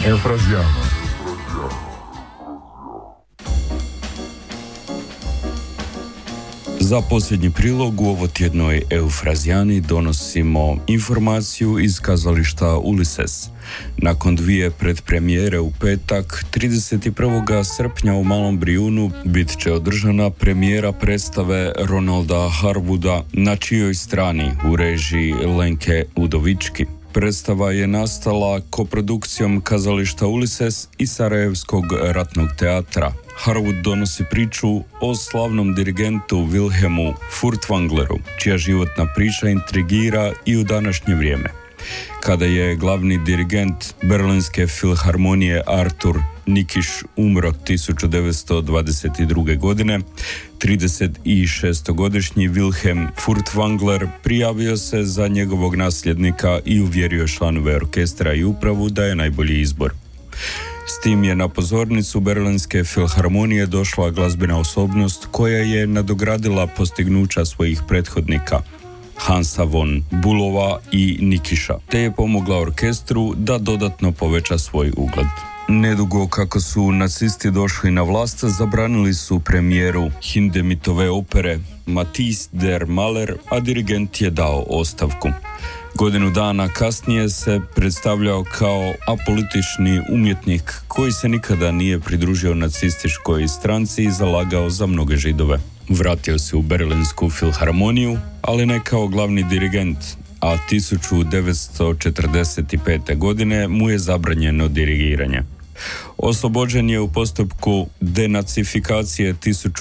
Eufrazijana. Za posljednji prilog u ovotjednoj Eufrazijani donosimo informaciju iz kazališta Ulises. Nakon dvije predpremijere u petak, 31. srpnja u Malom Brijunu bit će održana premijera predstave Ronalda Harwooda Na čijoj strani u režiji Lenke Udovički. Predstava je nastala koprodukcijom kazališta Ulises i Sarajevskog ratnog teatra. Harwood donosi priču o slavnom dirigentu Wilhelmu Furtwängleru, čija životna priča intrigira i u današnje vrijeme. Kada je glavni dirigent Berlinske filharmonije Artur Nikiš umro 1922. godine, 36-godišnji Wilhelm Furtwängler prijavio se za njegovog nasljednika i uvjerio članove orkestra i upravu da je najbolji izbor. S tim je na pozornicu Berlinske filharmonije došla glazbena osobnost koja je nadogradila postignuća svojih prethodnika, Hansa von Bülova i Nikiša, te je pomogla orkestru da dodatno poveća svoj ugled. Nedugo kako su nacisti došli na vlast, zabranili su premijeru Hindemitove opere Matthijs der Maler, a dirigent je dao ostavku. Godinu dana kasnije se predstavljao kao apolitični umjetnik koji se nikada nije pridružio nacističkoj stranci i zalagao za mnoge Židove. Vratio se u Berlinsku filharmoniju, ali ne kao glavni dirigent, a 1945. godine mu je zabranjeno dirigiranje. Oslobođen je u postupku denacifikacije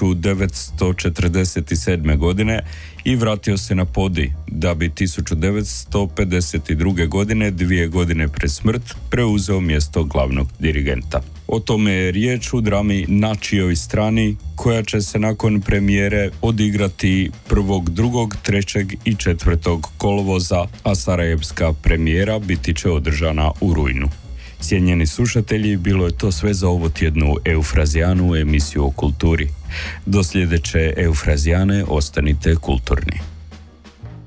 1947. godine i vratio se na podij, da bi 1952. godine, 2 godine pred smrt, preuzeo mjesto glavnog dirigenta. O tome je riječ u drami Na čijoj strani, koja će se nakon premijere odigrati 1., 2., 3. i 4. kolovoza, a sarajevska premijera biti će održana u rujnu. Cijenjeni slušatelji, bilo je to sve za ovotjednu Eufrazijanu, emisiju o kulturi. Do sljedeće Eufrazijane ostanite kulturni.